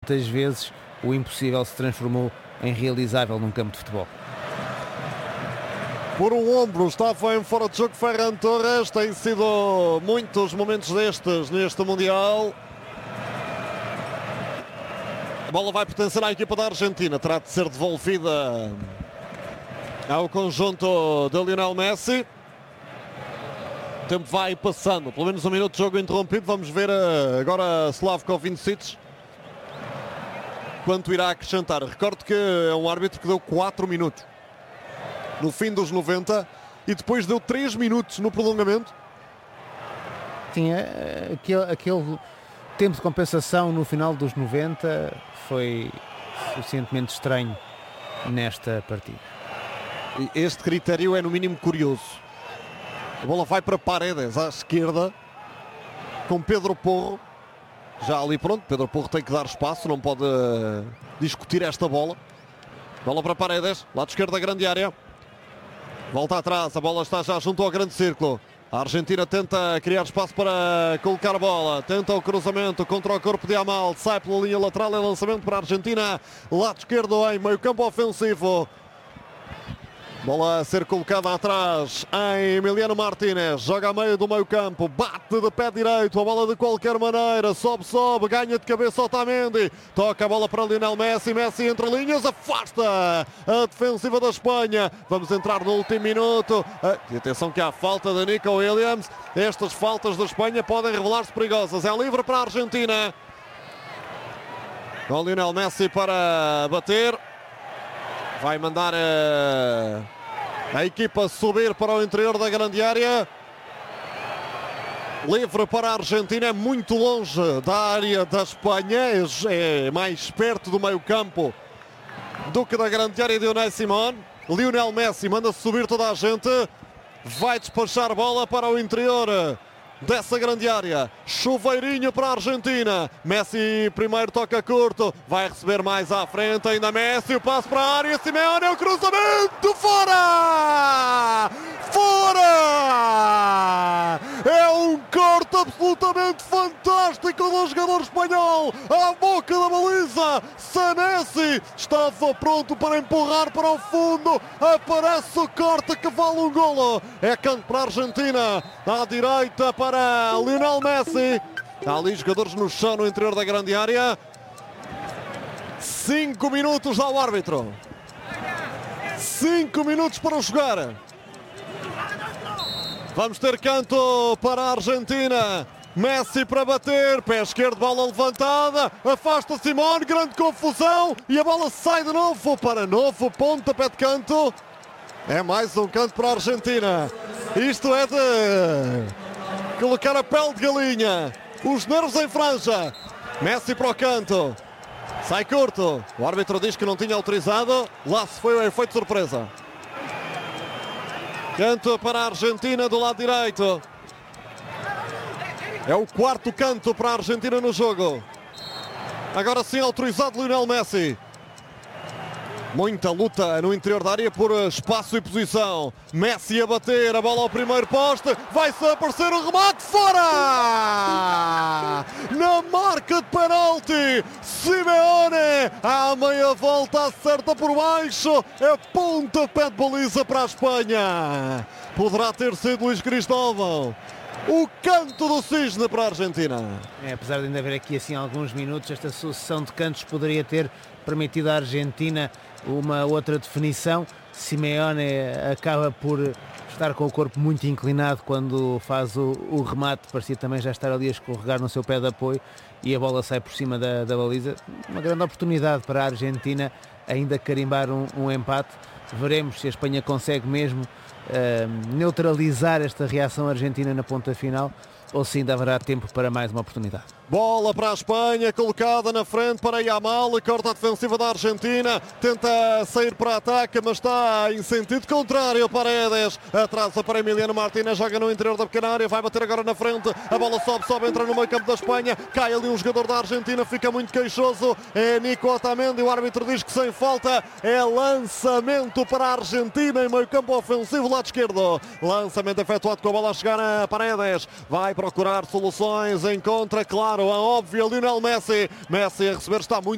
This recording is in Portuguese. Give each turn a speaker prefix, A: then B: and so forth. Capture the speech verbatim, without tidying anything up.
A: quantas vezes o impossível se transformou em realizável num campo de futebol.
B: Por um ombro estava em fora de jogo Ferran Torres. Tem sido muitos momentos destes neste Mundial. A bola vai pertencer à equipa da Argentina. Terá de ser devolvida ao conjunto de Lionel Messi. O tempo vai passando. Pelo menos um minuto de jogo interrompido. Vamos ver agora Slavko Vincic quanto irá acrescentar. Recordo que é um árbitro que deu quatro minutos no fim dos noventa e depois deu três minutos no prolongamento.
A: Tinha aquele, aquele tempo de compensação no final dos noventa, foi suficientemente estranho nesta partida.
B: E este critério é no mínimo curioso. A bola vai para Paredes à esquerda com Pedro Porro. Já ali pronto, Pedro Porro tem que dar espaço, não pode uh, discutir esta bola. Bola para Paredes, lado esquerdo da grande área. Volta atrás, a bola está já junto ao grande círculo. A Argentina tenta criar espaço para colocar a bola. Tenta o cruzamento contra o corpo de Yamal. Sai pela linha lateral, é lançamento para a Argentina. Lado esquerdo em meio campo ofensivo. Bola a ser colocada atrás em Emiliano Martínez. Joga a meio do meio campo. Bate de pé direito. A bola de qualquer maneira. Sobe, sobe. Ganha de cabeça Otamendi. Toca a bola para Lionel Messi. Messi entre linhas. Afasta a defensiva da Espanha. Vamos entrar no último minuto. E atenção que há falta de Nico Williams. Estas faltas da Espanha podem revelar-se perigosas. É livre para a Argentina. Com Lionel Messi para bater. Vai mandar a, a equipa subir para o interior da grande área. Livre para a Argentina, é muito longe da área da Espanha. É mais perto do meio campo do que da grande área de Unai Simón. Lionel Messi manda subir toda a gente. Vai despachar bola para o interior dessa grande área. Chuveirinho para a Argentina. Messi primeiro toca curto. Vai receber mais à frente. Ainda Messi. O passo para a área. Simeone. O cruzamento. Fora! Fora! É um corte absolutamente fantástico do jogador espanhol. À boca da baliza. Senesi estava pronto para empurrar para o fundo. Aparece o corte que vale um golo. É canto para a Argentina. À direita para para Lionel Messi. Há ali jogadores no chão no interior da grande área. Cinco minutos ao árbitro. Cinco minutos para jogar. Vamos ter canto para a Argentina. Messi para bater. Pé esquerdo, bola levantada. Afasta Simón. Grande confusão. E a bola sai de novo para novo pontapé de canto. É mais um canto para a Argentina. Isto é de colocar a pele de galinha. Os nervos em franja. Messi para o canto. Sai curto. O árbitro diz que não tinha autorizado. Lá se foi o efeito surpresa. Canto para a Argentina do lado direito. É o quarto canto para a Argentina no jogo. Agora sim autorizado Lionel Messi. Muita luta no interior da área por espaço e posição. Messi a bater, a bola ao primeiro poste. Vai-se aparecer o remate, fora! Na marca de penalti, Simeone à meia volta, acerta por baixo. É pontapé de baliza para a Espanha. Poderá ter sido Luís Cristóvão. O canto do cisne para a Argentina.
A: É, apesar de ainda haver aqui assim alguns minutos, esta sucessão de cantos poderia ter permitido à Argentina uma outra definição. Simeone acaba por estar com o corpo muito inclinado quando faz o, o remate, parecia também já estar ali a escorregar no seu pé de apoio e a bola sai por cima da, da baliza. Uma grande oportunidade para a Argentina ainda carimbar um, um empate. Veremos se a Espanha consegue mesmo uh, neutralizar esta reação argentina na ponta final ou se ainda haverá tempo para mais uma oportunidade.
B: Bola para a Espanha, colocada na frente para Yamal, corta a defensiva da Argentina, tenta sair para ataque, mas está em sentido contrário para Paredes, atrasa para Emiliano Martínez, joga no interior da pequena área, vai bater agora na frente, a bola sobe, sobe, entra no meio campo da Espanha, cai ali um jogador da Argentina, fica muito queixoso, é Nico Otamendi, o árbitro diz que sem falta, é lançamento para a Argentina em meio campo ofensivo, lado esquerdo, lançamento efetuado com a bola a chegar a Paredes, vai procurar soluções, encontra, claro, a óbvia Lionel Messi. Messi a receber, está muito